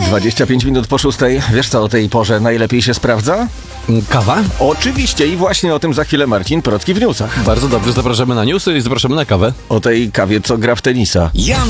25 minut po 6. Wiesz co o tej porze najlepiej się sprawdza? Kawa? Oczywiście i właśnie o tym za chwilę Marcin Procki w newsach. Bardzo dobrze, zapraszamy na newsy i zapraszamy na kawę. O tej kawie, co gra w tenisa.